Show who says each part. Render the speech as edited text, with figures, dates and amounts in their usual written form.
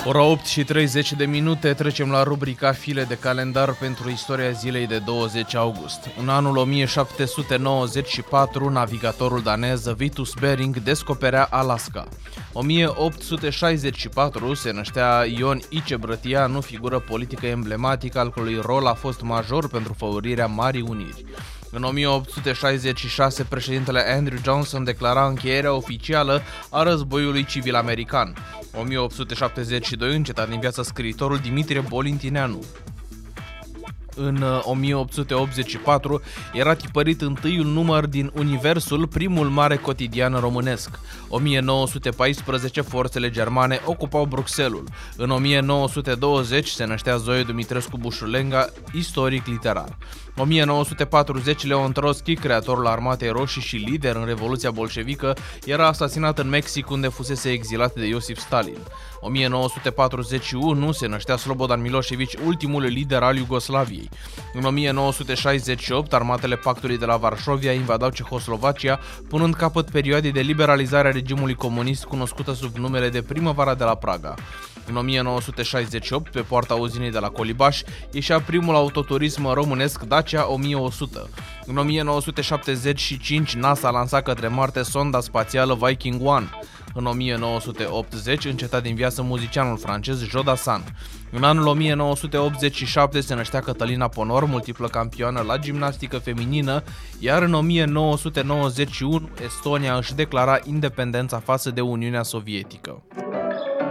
Speaker 1: Ora 8 și 30 de minute, trecem la rubrica File de calendar pentru istoria zilei de 20 august. În anul 1794, navigatorul danez Vitus Bering descoperea Alaska. 1864 se năștea Ion Icebrătianu, figură politică emblematică al cărui rol a fost major pentru făurirea Marii Uniri. În 1866, președintele Andrew Johnson declara încheierea oficială a războiului civil american. 1872, încetat din viața scriitorul Dimitrie Bolintineanu. În 1884 era tipărit întâiul număr din Universul, primul mare cotidian românesc. 1914 forțele germane ocupau Bruxelles. În 1920 se năștea Zoe Dumitrescu Bușulenga, istoric literar. 1940 Leon Trotsky, creatorul Armatei Roșii și lider în Revoluția Bolșevică, era asasinat în Mexic, unde fusese exilat de Iosif Stalin. 1941 se năștea Slobodan Milošević, ultimul lider al Iugoslaviei. În 1968, armatele Pactului de la Varșovia invadau Cehoslovacia, punând capăt perioadei de liberalizare a regimului comunist cunoscută sub numele de Primăvara de la Praga. În 1968, pe poarta uzinei de la Colibaș, ieșea primul autoturism românesc Dacia 1100. În 1975, NASA lansa către Marte sonda spațială Viking 1. În 1980, încetat din viață muzicianul francez Joe Dassin. În anul 1987 se năștea Cătălina Ponor, multiplă campioană la gimnastică feminină, iar în 1991 Estonia își declara independența față de Uniunea Sovietică.